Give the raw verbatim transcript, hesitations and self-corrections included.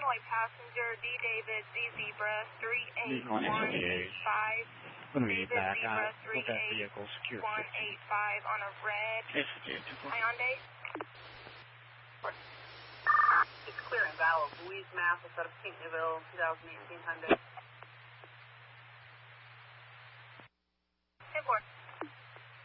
runway passenger D David Z Zebra three eight one eight five. David back. Zebra three eight one eight five on a red Hyundai. It's clear and valid. Louise Mathis out of Pinckneyville, twenty eighteen Hyundai. ten four.